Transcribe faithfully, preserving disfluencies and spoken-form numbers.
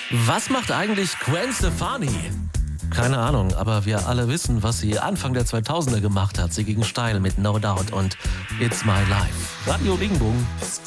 Was macht eigentlich Gwen Stefani? Keine Ahnung, aber wir alle wissen, was sie Anfang der zweitausender gemacht hat. Sie ging steil mit No Doubt und It's My Life. Radio Regenbogen.